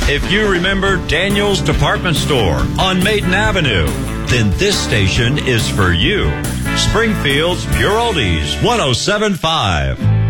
If you remember Daniel's Department Store on Maiden Avenue, then this station is for you. Springfield's Pure Oldies 107.5.